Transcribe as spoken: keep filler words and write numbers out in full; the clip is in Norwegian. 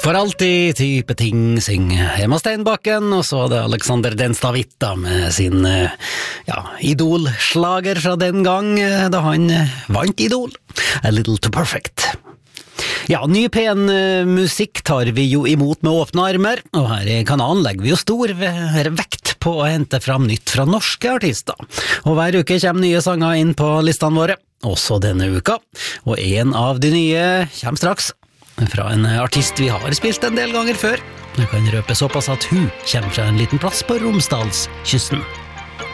For alltid type ting synger Emma Steinbakken, og så er det Alexander Denstad-Hvitt da, med sin ja, idolslager fra den gang da han vant Idol, A Little Too Perfect. Ja, ny pen musikk tar vi jo imot med åpne armer, og her i kanalen legger vi jo stor vekt på å hente fram nytt fra norske artister. Og hver uke kommer nye sanger inn på listene våre, også denne uka, og en av de nye kommer straks fra en artist vi har spilt en del ganger før. Jeg kan røpe såpass at hun kommer fra en liten plass på Romsdalskysten.